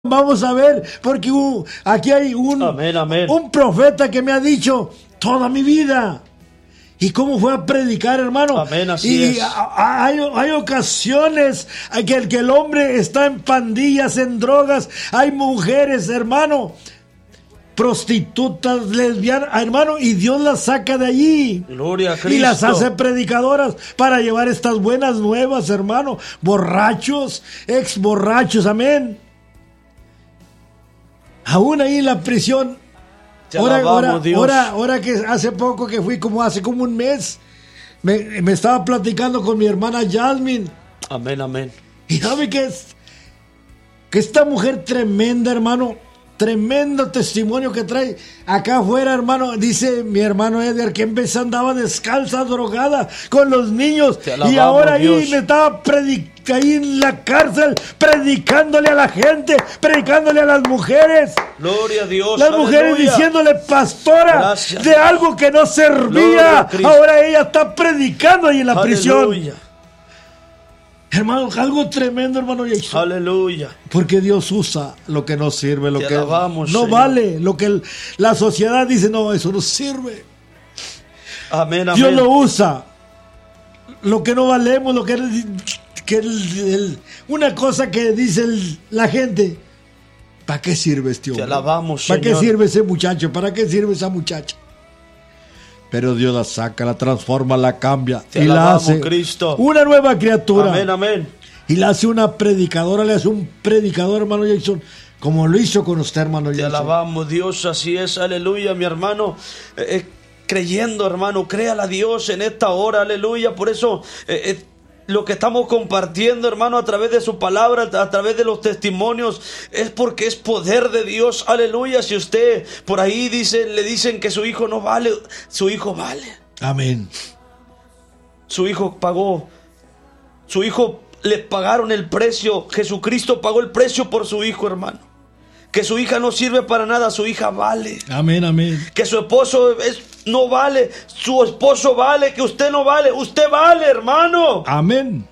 Vamos a ver, porque aquí hay un profeta que me ha dicho toda mi vida. ¿Y cómo fue a predicar, hermano? Amén, así es. Hay ocasiones que el hombre está en pandillas, en drogas. Hay mujeres, hermano, prostitutas, lesbianas, hermano, y Dios las saca de allí. Gloria a Cristo. Y las hace predicadoras para llevar estas buenas nuevas, hermano. Borrachos, ex borrachos, amén. Aún ahí en la prisión. Ahora que hace poco que fui, hace como un mes, me estaba platicando con mi hermana Jasmine. Amén, amén. Y sabe que esta mujer tremenda, hermano, tremendo testimonio que trae acá afuera, hermano. Dice mi hermano Edgar que en vez andaba descalza, drogada con los niños, y ahora ahí me estaba ahí en la cárcel, predicándole a la gente, predicándole a las mujeres. Gloria a Dios. Las mujeres diciéndole, pastora, gracias, de algo que no servía. Ahora ella está predicando ahí en la prisión. Hermano, algo tremendo, hermano Jason. Aleluya. Porque Dios usa lo que no sirve, lo que alabamos, no Señor. Vale, lo que la sociedad dice, no, eso no sirve. Amén, amén. Dios lo usa. Lo que no valemos, lo que una cosa que dice la gente, ¿para qué sirve este hombre? Te alabamos, ¿Para Señor. qué sirve ese muchacho? ¿Para qué sirve esa muchacha? Pero Dios la saca, la transforma, la cambia y la hace Cristo. Una nueva criatura. Amén, amén. Y la hace una predicadora, le hace un predicador, hermano Jason, como lo hizo con usted, hermano Jason. Te alabamos, Dios, así es, aleluya, mi hermano. Creyendo, hermano, créala a Dios en esta hora, aleluya. Por eso lo que estamos compartiendo, hermano, a través de su palabra, a través de los testimonios, es porque es poder de Dios, aleluya. Si usted por ahí le dicen que su hijo no vale, su hijo vale. Amén. Su hijo pagó, su hijo le pagaron el precio, Jesucristo pagó el precio por su hijo, hermano. Que su hija no sirve para nada, su hija vale. Amén, amén. Que su esposo no vale, su esposo vale, que usted no vale, usted vale, hermano. Amén.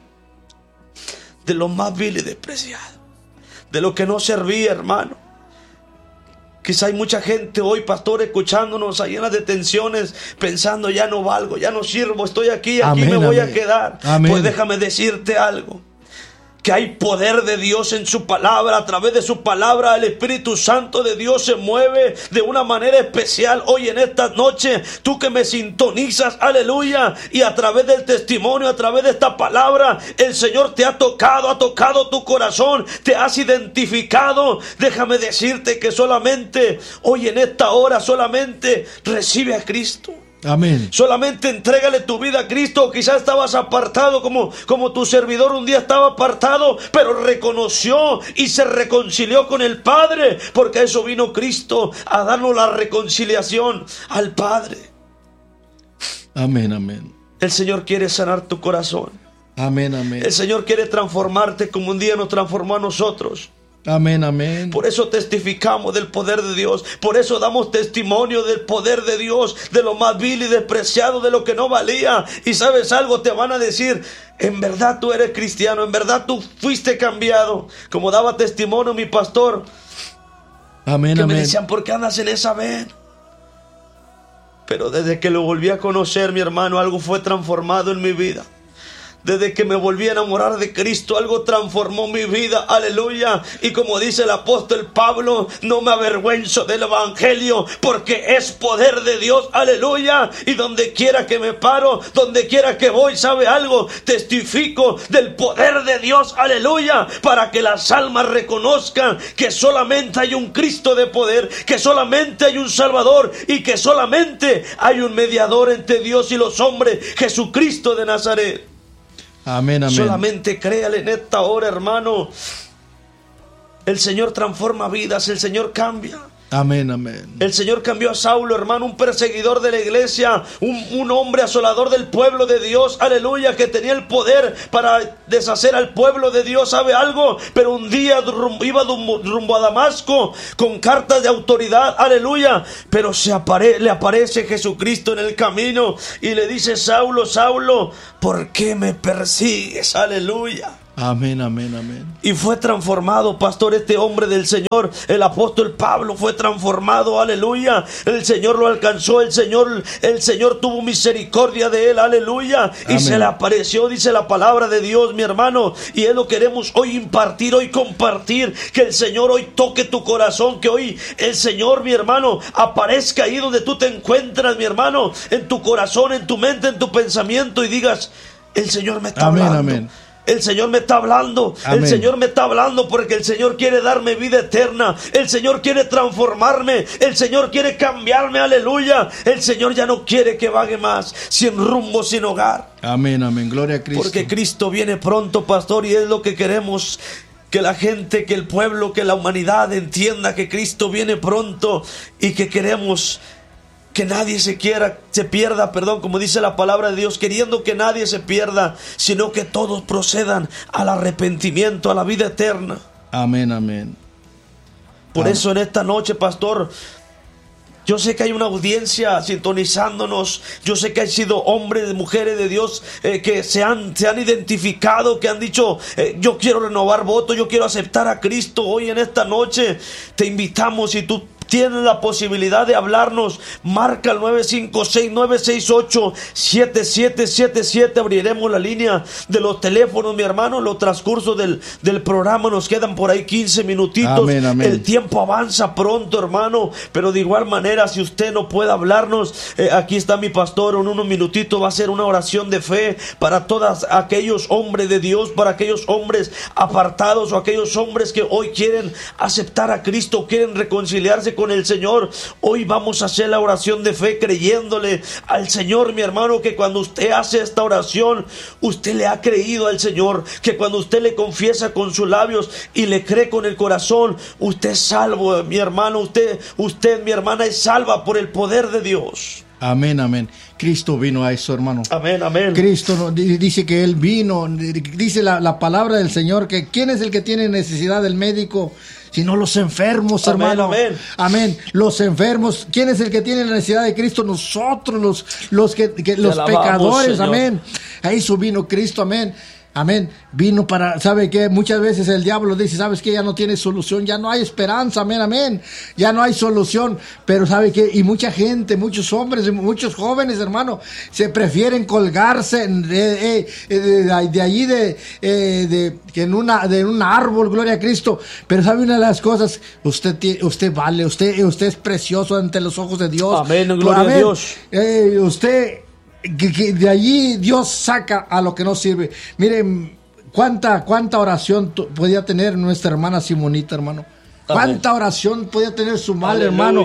De lo más vil y despreciado, de lo que no servía, hermano. Quizá hay mucha gente hoy, pastor, escuchándonos ahí en las detenciones, pensando, ya no valgo, ya no sirvo, estoy aquí me voy a quedar. Amén. Pues déjame decirte algo. Que hay poder de Dios en su palabra. A través de su palabra el Espíritu Santo de Dios se mueve de una manera especial hoy en esta noche. Tú que me sintonizas, aleluya, y a través del testimonio, a través de esta palabra, el Señor te ha tocado tu corazón, te has identificado. Déjame decirte que solamente hoy en esta hora, solamente recibe a Cristo. Amén. Solamente entrégale tu vida a Cristo. Quizás estabas apartado como tu servidor un día estaba apartado, pero reconoció y se reconcilió con el Padre, porque a eso vino Cristo, a darnos la reconciliación al Padre. Amén, amén. El Señor quiere sanar tu corazón. Amén, amén. El Señor quiere transformarte como un día nos transformó a nosotros. Amén, amén. Por eso testificamos del poder de Dios. Por eso damos testimonio del poder de Dios, de lo más vil y despreciado, de lo que no valía. Y sabes algo, te van a decir, en verdad tú eres cristiano, en verdad tú fuiste cambiado. Como daba testimonio mi pastor, amén, que amén. me decían, ¿por qué andas en esa ven? Pero desde que lo volví a conocer, mi hermano, algo fue transformado en mi vida. Desde que me volví a enamorar de Cristo, algo transformó mi vida, aleluya. Y como dice el apóstol Pablo, no me avergüenzo del evangelio, porque es poder de Dios, aleluya. Y donde quiera que me paro, donde quiera que voy, ¿sabe algo? Testifico del poder de Dios, aleluya, para que las almas reconozcan que solamente hay un Cristo de poder, que solamente hay un Salvador y que solamente hay un mediador entre Dios y los hombres, Jesucristo de Nazaret. Amén, amén. Solamente créale en esta hora, hermano. El Señor transforma vidas, el Señor cambia. Amén, amén. El Señor cambió a Saulo, hermano, un perseguidor de la iglesia, un hombre asolador del pueblo de Dios, aleluya, que tenía el poder para deshacer al pueblo de Dios, ¿sabe algo? Pero un día iba rumbo a Damasco con cartas de autoridad, aleluya, pero le aparece Jesucristo en el camino y le dice, Saulo, Saulo, ¿por qué me persigues? Aleluya. Amén, amén, amén. Y fue transformado, pastor, este hombre del Señor, el apóstol Pablo fue transformado, aleluya. El Señor lo alcanzó, el Señor tuvo misericordia de él, aleluya. Y Amén. se le apareció, dice la palabra de Dios, mi hermano. Y es lo que queremos hoy impartir, hoy compartir. Que el Señor hoy toque tu corazón, que hoy el Señor, mi hermano, aparezca ahí donde tú te encuentras, mi hermano, en tu corazón, en tu mente, en tu pensamiento, y digas: el Señor me está Amén, hablando. amén. El Señor me está hablando. Amén. El Señor me está hablando porque el Señor quiere darme vida eterna. El Señor quiere transformarme. El Señor quiere cambiarme, aleluya. El Señor ya no quiere que vague más sin rumbo, sin hogar. Amén, amén. Gloria a Cristo. Porque Cristo viene pronto, pastor, y es lo que queremos. Que la gente, que el pueblo, que la humanidad entienda que Cristo viene pronto y que queremos que nadie se pierda, como dice la palabra de Dios, queriendo que nadie se pierda, sino que todos procedan al arrepentimiento, a la vida eterna. Amén, amén. Por eso en esta noche, pastor, yo sé que hay una audiencia sintonizándonos. Yo sé que hay sido hombres, mujeres de Dios que se han identificado, que han dicho: yo quiero renovar voto, yo quiero aceptar a Cristo. Hoy en esta noche te invitamos, si tú tienes la posibilidad de hablarnos, marca el 956-968-7777. Abriremos la línea de los teléfonos, mi hermano. Los transcursos del programa nos quedan por ahí 15 minutitos. Amén, amén. El tiempo avanza pronto, hermano, pero de igual manera, si usted no puede hablarnos, aquí está mi pastor. En unos minutitos va a hacer una oración de fe para todos aquellos hombres de Dios, para aquellos hombres apartados o aquellos hombres que hoy quieren aceptar a Cristo, quieren reconciliarse con el Señor. Hoy vamos a hacer la oración de fe creyéndole al Señor, mi hermano, que cuando usted hace esta oración, usted le ha creído al Señor, que cuando usted le confiesa con sus labios y le cree con el corazón, usted es salvo, mi hermano. Usted, mi hermana, es salva por el poder de Dios. Amén, amén. Cristo vino a eso, hermano. Amén, amén. Cristo dice que Él vino. Dice la palabra del Señor que ¿quién es el que tiene necesidad del médico? Sino los enfermos, Amén, hermano. amén. Amén. Los enfermos. ¿Quién es el que tiene la necesidad de Cristo? Nosotros, los alabamos, pecadores. Señor. Amén. A eso vino Cristo. Amén. Amén. Vino para, ¿sabe qué? Muchas veces el diablo dice: ¿sabes qué? Ya no tiene solución, ya no hay esperanza, amén, amén. Ya no hay solución. Pero ¿sabe qué? Y mucha gente, muchos hombres, muchos jóvenes, hermano, se prefieren colgarse de allí, de un árbol, gloria a Cristo. Pero ¿sabe una de las cosas? Usted vale, usted es precioso ante los ojos de Dios. Amén, gloria a Dios. Usted... Que de allí Dios saca a lo que no sirve. Miren cuánta oración podía tener nuestra hermana Simonita, hermano. Cuánta oración podía tener su madre, hermano,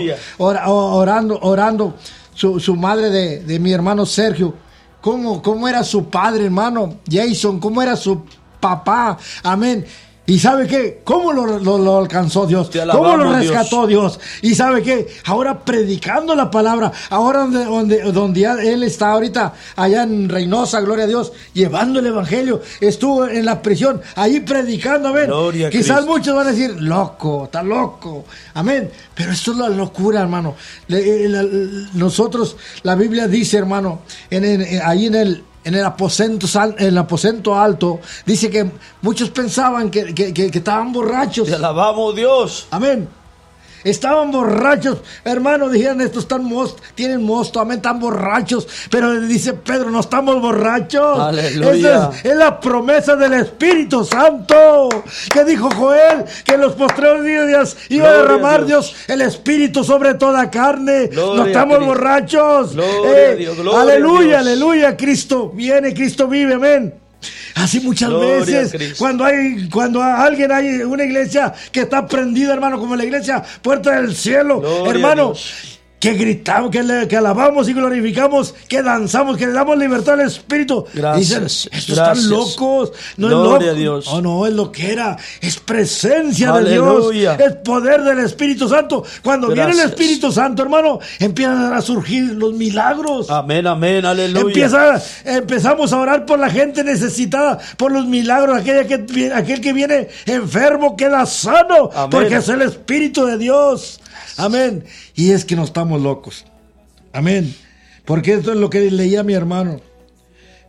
orando su madre de mi hermano Sergio. ¿Cómo era su padre, hermano Jason? ¿Cómo era su papá? Amén. ¿Y sabe qué? ¿Cómo lo alcanzó Dios? ¿Cómo lo rescató Dios? ¿Y sabe qué? Ahora predicando la palabra, ahora donde él está ahorita, allá en Reynosa, gloria a Dios, llevando el evangelio, estuvo en la prisión, ahí predicando, amén. Gloria a Quizás Cristo. muchos van a decir: loco, está loco, amén. Pero esto es la locura, hermano. Nosotros, la Biblia dice, hermano, ahí en el aposento alto, dice que muchos pensaban que estaban borrachos. Te alabamos, Dios. Amén. Estaban borrachos, hermano, dijeron: estos tienen mosto, amén, están borrachos. Pero dice Pedro: no estamos borrachos. Aleluya. Esa es la promesa del Espíritu Santo, que dijo Joel, que en los postreros días iba a derramar Dios el Espíritu sobre toda carne. Gloria no estamos a Cristo. borrachos. Gloria a Dios, gloria Aleluya, a Dios. aleluya. Cristo viene, Cristo vive, amén. Así muchas Gloria a veces, Cristo. cuando alguien hay una iglesia que está prendida, hermano, como la iglesia Puerta del Cielo, Gloria a hermano, Dios. que gritamos, que alabamos y glorificamos, que danzamos, que le damos libertad al Espíritu. Gracias, Dicen: estos gracias. están locos. No Gloria es loco. a Dios. No es loquera, es presencia Aleluya. de Dios, es poder del Espíritu Santo. Cuando viene el Gracias. Espíritu Santo, hermano, empiezan a surgir los milagros. Amén, amén, aleluya. Empezamos a orar por la gente necesitada, por los milagros. Aquel que viene enfermo queda sano, Amén. porque es el Espíritu de Dios. Amén. Y es que no estamos locos. Amén. Porque esto es lo que leía mi hermano.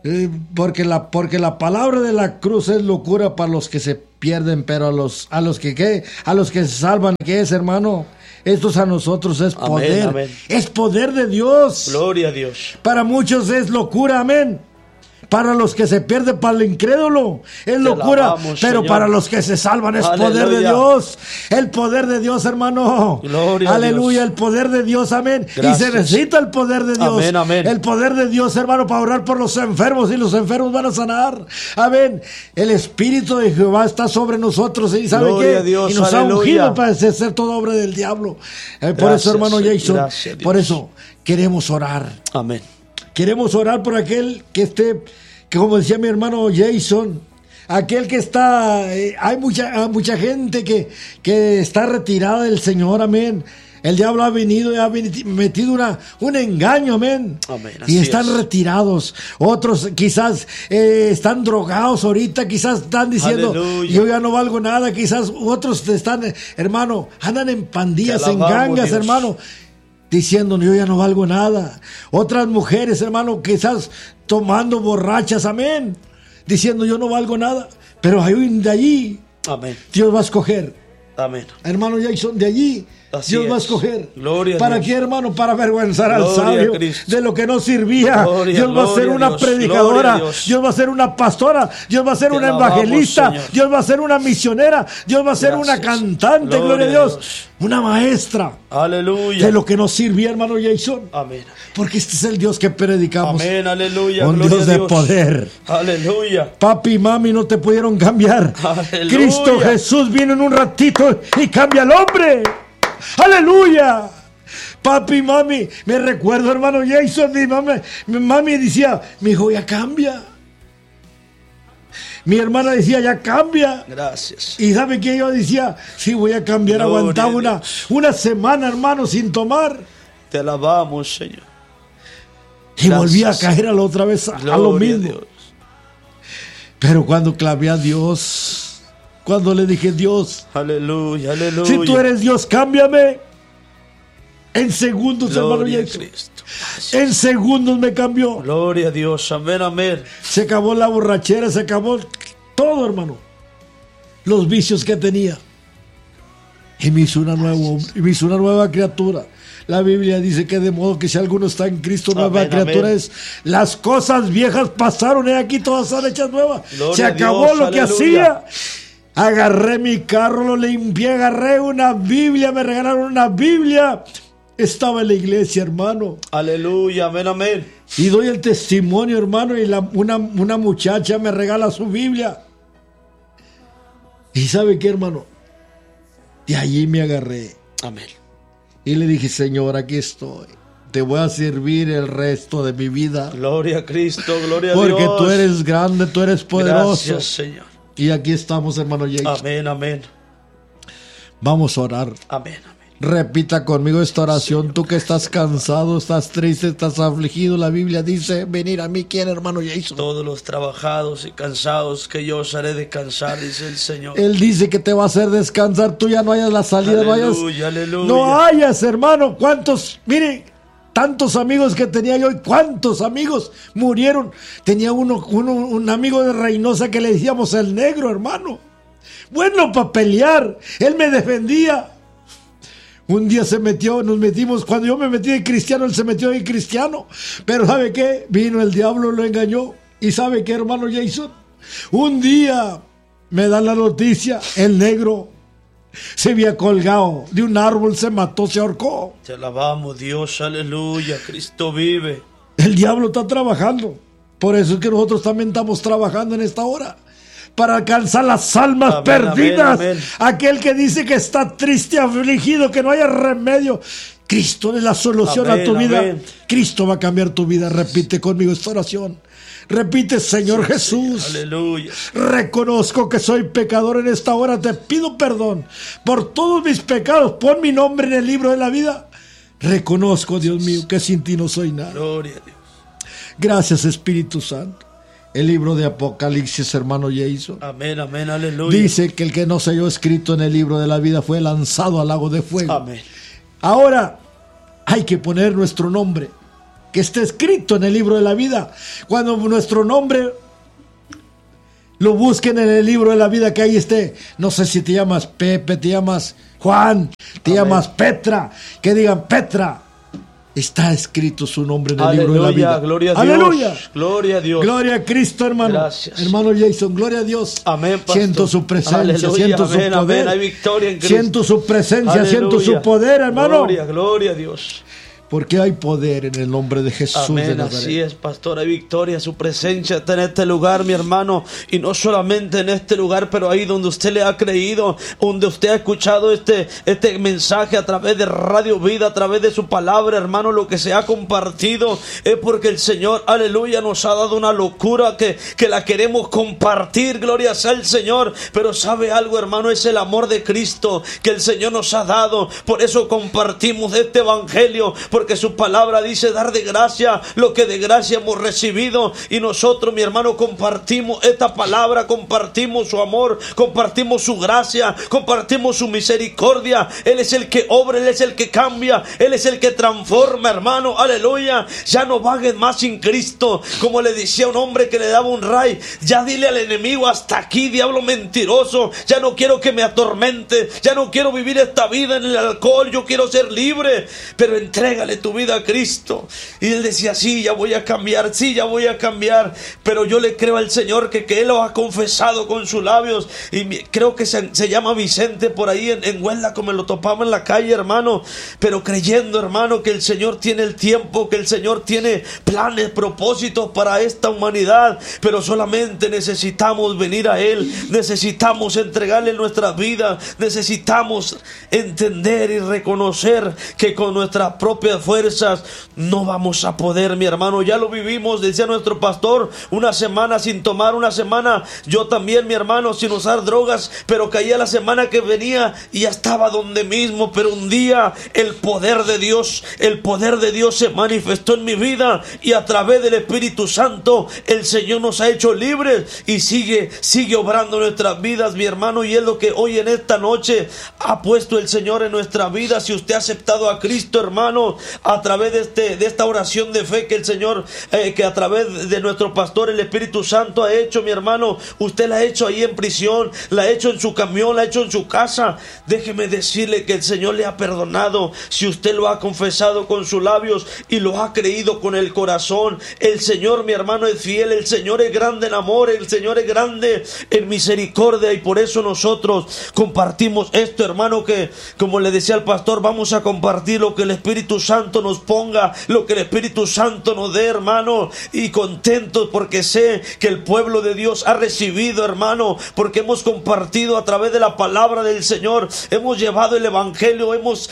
Porque la palabra de la cruz es locura para los que se pierden, pero a los que se salvan, ¿qué es, hermano? Esto a nosotros es poder. Amén. Es poder de Dios. Gloria a Dios. Para muchos es locura, amén. Para los que se pierden, para el incrédulo es locura, alabamos, pero Señor. Para los que se salvan es Aleluya. poder de Dios. El poder de Dios, hermano. Gloria a Aleluya, Dios. el poder de Dios, amén. Gracias. Y se necesita el poder de Dios. Amén, amén. El poder de Dios, hermano, para orar por los enfermos, y los enfermos van a sanar. Amén. El Espíritu de Jehová está sobre nosotros, y ¿sabe Gloria qué? a Dios, Y nos ha aleluya. ungido para deshacer toda obra del diablo. Por Gracias, eso, hermano Jason, gracias, Dios. por eso queremos orar. Amén. Queremos orar por aquel que como decía mi hermano Jason, aquel que está, hay mucha gente que está retirada del Señor, amén. El diablo ha venido y ha metido un engaño, amén. Amén, Y así están es. retirados. Otros quizás están drogados ahorita, quizás están diciendo, Aleluya. yo ya no valgo nada. Quizás otros están, hermano, andan en pandillas, Te en alabamos, gangas, Dios. hermano, diciendo, yo ya no valgo nada. Otras mujeres, hermano, quizás tomando borrachas, amén, diciendo, yo no valgo nada. Pero de allí Amén. Dios va a escoger. Amén. Hermano Jason, de allí Así Dios va a es. escoger. Gloria a ¿Para Dios. qué, hermano? Para avergonzar al Gloria a sabio Cristo. de lo que no servía. Gloria, Dios va a ser gloria a una Dios. predicadora. Gloria a Dios. Dios va a ser una pastora. Dios va a ser Te una alabamos, evangelista. Señor. Dios va a ser una misionera. Dios va a ser una Gracias. cantante. Gloria a Dios. Una maestra Aleluya. de lo que no sirvía, hermano Jason. Amén. Porque este es el Dios que predicamos. Amén. Aleluya. Un Gloria Dios a de Dios. poder. Aleluya. Papi y mami no te pudieron cambiar. Aleluya. Cristo Jesús vino en un ratito y cambia al hombre. Aleluya. Papi y mami, me recuerdo, hermano Jason, mi mami decía, mi hijo ya cambia. Mi hermana decía, ya cambia. Gracias. Y ¿sabe qué? Yo decía, sí, voy a cambiar. Gloria Aguantaba a Dios. una semana, hermano, sin tomar. Te alabamos, Señor. Y Gracias. volví a caer a la otra vez a lo Gloria a mismo. Dios. Pero cuando clamé a Dios, cuando le dije, Dios, Aleluya. Aleluya. si tú eres Dios, cámbiame. En segundos, hermano Gloria a Jason. Cristo. En segundos me cambió. Gloria a Dios. Amén. Amén. Se acabó la borrachera, se acabó todo, hermano. Los vicios que tenía. Y me hizo una nueva criatura. La Biblia dice que de modo que si alguno está en Cristo, nueva Amén, criatura amén. es. Las cosas viejas pasaron, aquí todas son hechas nuevas. Gloria Se a acabó Dios, lo que aleluya. hacía. Agarré mi carro, lo limpié, agarré una Biblia, me regalaron una Biblia. Estaba en la iglesia, hermano. Aleluya. Amén. Amén. Y doy el testimonio, hermano, y una muchacha me regala su Biblia. ¿Y sabe qué, hermano? De allí me agarré. Amén. Y le dije, Señor, aquí estoy. Te voy a servir el resto de mi vida. Gloria a Cristo. Gloria a Porque Dios. tú eres grande, tú eres poderoso. Gracias, Señor. Y aquí estamos, hermano Jason. Amén. Amén. Vamos a orar. Amén. Amén. Repita conmigo esta oración. Tú que estás cansado, estás triste, estás afligido. La Biblia dice, venir a mí. ¿Quién, hermano Jason? Todos los trabajados y cansados que yo os haré descansar, dice el Señor. Él dice que te va a hacer descansar. Tú ya no hayas la salida, Aleluya, aleluya. no hayas, hermano. ¿Cuántos? Mire, tantos amigos que tenía yo y cuántos amigos murieron. Tenía un amigo de Reynosa que le decíamos el negro, hermano. Bueno, para pelear. Él me defendía. Un día nos metimos, cuando yo me metí de cristiano, él se metió de cristiano. Pero ¿sabe qué? Vino el diablo, lo engañó. ¿Y sabe qué, hermano Jason? Un día me dan la noticia, el negro se había colgado de un árbol, se mató, se ahorcó. Te alabamos, Dios, aleluya. Cristo vive. El diablo está trabajando. Por eso es que nosotros también estamos trabajando en esta hora. Para alcanzar las almas Amén, perdidas. amén, amén. Aquel que dice que está triste, afligido, que no haya remedio. Cristo es la solución Amén, a tu vida. amén. Cristo va a cambiar tu vida. Repite conmigo esta oración. Repite, Señor Sí, Jesús. Señor, aleluya. Reconozco que soy pecador en esta hora. Te pido perdón por todos mis pecados. Pon mi nombre en el libro de la vida. Reconozco, Dios mío, que sin ti no soy nada. Gloria a Dios. Gracias, Espíritu Santo. El libro de Apocalipsis, hermano Jason, Amén, amén, aleluya. dice que el que no se halló escrito en el libro de la vida fue lanzado al lago de fuego. Amén. Ahora hay que poner nuestro nombre. que está escrito en el libro de la vida. Cuando nuestro nombre lo busquen en el libro de la vida, que ahí esté. No sé si te llamas Pepe, te llamas Juan, te llamas Petra, que digan Petra. Está escrito su nombre en el libro de la vida. Gloria a Dios. Aleluya. Gloria a Dios. Gloria a Cristo, hermano. Gracias. Hermano Jason, gloria a Dios. Amén, pastor. Siento su presencia, Aleluya, siento amén, su poder. amén. Hay victoria en Cristo. Siento su presencia, Aleluya. siento su poder, hermano. Gloria a Dios. Porque hay poder en el nombre de Jesús Amén, de Nazaret. así es, pastor, hay victoria, su presencia está en este lugar, mi hermano, y no solamente en este lugar, pero ahí donde usted le ha creído, donde usted ha escuchado este mensaje a través de Radio Vida, a través de su palabra, hermano, lo que se ha compartido es porque el Señor, aleluya, nos ha dado una locura que la queremos compartir, gloria sea el Señor, pero sabe algo, hermano, es el amor de Cristo que el Señor nos ha dado, por eso compartimos este evangelio, porque su palabra dice dar de gracia lo que de gracia hemos recibido, y nosotros, mi hermano, compartimos esta palabra, compartimos su amor, compartimos su gracia, compartimos su misericordia. Él es el que obra, Él es el que cambia, Él es el que transforma, hermano, aleluya. Ya no vagues más sin Cristo, como le decía un hombre que le daba un ray, ya dile al enemigo hasta aquí, diablo mentiroso, ya no quiero que me atormente, ya no quiero vivir esta vida en el alcohol, yo quiero ser libre, pero entrégale tu vida a Cristo. Y él decía, sí, ya voy a cambiar, sí, ya voy a cambiar, pero yo le creo al Señor que él lo ha confesado con sus labios, y creo que se llama Vicente por ahí en Huelva, como me lo topaba en la calle, hermano, pero creyendo, hermano, que el Señor tiene el tiempo, que el Señor tiene planes, propósitos para esta humanidad, pero solamente necesitamos venir a Él, necesitamos entregarle nuestra vida, necesitamos entender y reconocer que con nuestras propias fuerzas no vamos a poder, mi hermano. Ya lo vivimos, decía nuestro pastor, una semana sin tomar, una semana yo también, mi hermano, sin usar drogas, pero caía la semana que venía y ya estaba donde mismo. Pero un día el poder de Dios se manifestó en mi vida, y a través del Espíritu Santo el Señor nos ha hecho libres y sigue obrando nuestras vidas, mi hermano, y es lo que hoy en esta noche ha puesto el Señor en nuestra vida. Si usted ha aceptado a Cristo, hermano, a través de esta oración de fe que el Señor, que a través de nuestro pastor, el Espíritu Santo, ha hecho, mi hermano, usted la ha hecho ahí en prisión, la ha hecho en su camión, la ha hecho en su casa, déjeme decirle que el Señor le ha perdonado. Si usted lo ha confesado con sus labios y lo ha creído con el corazón, el Señor, mi hermano, es fiel, el Señor es grande en amor, el Señor es grande en misericordia, y por eso nosotros compartimos esto, hermano, que como le decía al pastor, vamos a compartir lo que el Espíritu Santo nos ponga, lo que el Espíritu Santo nos dé, hermano, y contentos porque sé que el pueblo de Dios ha recibido, hermano, porque hemos compartido a través de la palabra del Señor, hemos llevado el evangelio, hemos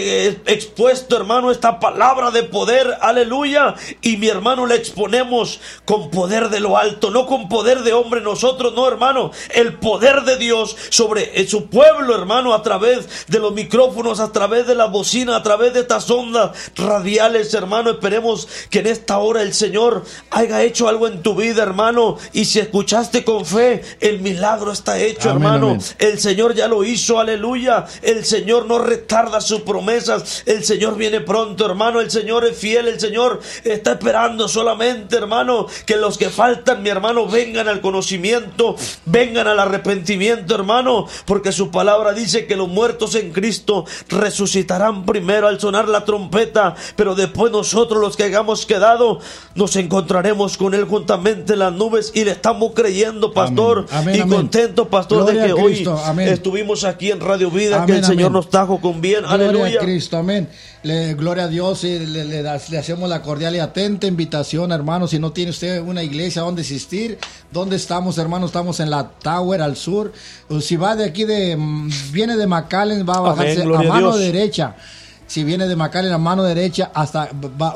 expuesto, hermano, esta palabra de poder, aleluya, y mi hermano, la exponemos con poder de lo alto, no con poder de hombre nosotros, no, hermano, el poder de Dios sobre su pueblo, hermano, a través de los micrófonos, a través de la bocina, a través de estas ondas radiales, hermano. Esperemos que en esta hora el Señor haya hecho algo en tu vida, hermano, y si escuchaste con fe, el milagro está hecho, amén, hermano, amén. El Señor ya lo hizo, aleluya. El Señor no retarda sus promesas, el Señor viene pronto, hermano, el Señor es fiel, el Señor está esperando solamente, hermano, que los que faltan, mi hermano, vengan al conocimiento, vengan al arrepentimiento, hermano, porque su palabra dice que los muertos en Cristo resucitarán primero al sonar la trompeta, pero después nosotros, los que hayamos quedado, nos encontraremos con Él juntamente en las nubes, y le estamos creyendo, pastor, amén, amén, y contento, pastor, gloria de que Cristo, hoy estuvimos aquí en Radio Vida, amén, que el Señor nos trajo con bien, gloria aleluya. A Cristo, amén. Gloria a Dios, y le hacemos la cordial y atenta invitación, hermano. Si no tiene usted una iglesia donde asistir, ¿dónde estamos, hermano? Estamos en la Tower al sur. Si va de aquí, viene de McAllen, va a bajarse a mano derecha. Si viene de McAllen a mano derecha, hasta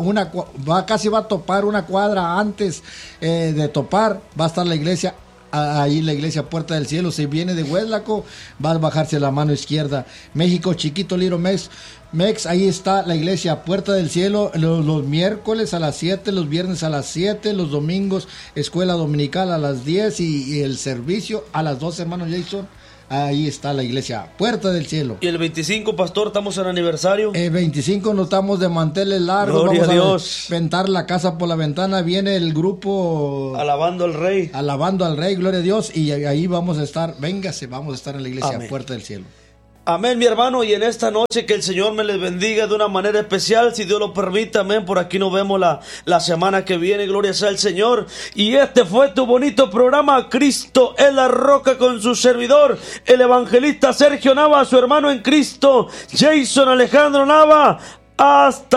casi va a topar una cuadra antes de topar, va a estar la iglesia. Ahí la iglesia Puerta del Cielo. Si viene de Hueslaco, va a bajarse a la mano izquierda. México Chiquito, Little Mex, ahí está la iglesia Puerta del Cielo, los miércoles a las 7, los viernes a las 7, los domingos escuela dominical a las 10 y el servicio a las 12, hermano Jason. ahí está la iglesia, Puerta del Cielo. Y el 25, pastor, estamos en aniversario. El 25 nos estamos de manteles largos. Gloria vamos a Dios. Ventar la casa por la ventana. Viene el grupo Alabando al Rey. Alabando al Rey, gloria a Dios. Y ahí vamos a estar, véngase, vamos a estar en la iglesia, Amén. Puerta del Cielo. Amén, mi hermano, y en esta noche que el Señor me les bendiga de una manera especial, si Dios lo permite, amén. Por aquí nos vemos la semana que viene, gloria sea al Señor. Y este fue tu bonito programa, Cristo es la roca, con su servidor, el evangelista Sergio Nava, su hermano en Cristo, Jason Alejandro Nava. Hasta